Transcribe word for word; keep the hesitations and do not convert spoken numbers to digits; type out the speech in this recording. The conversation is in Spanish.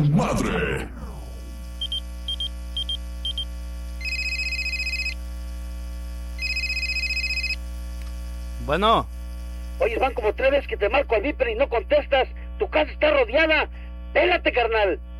madre! Bueno. Oye, van como tres veces que te marco al Viper y no contestas. Tu casa está rodeada. Pélate, carnal.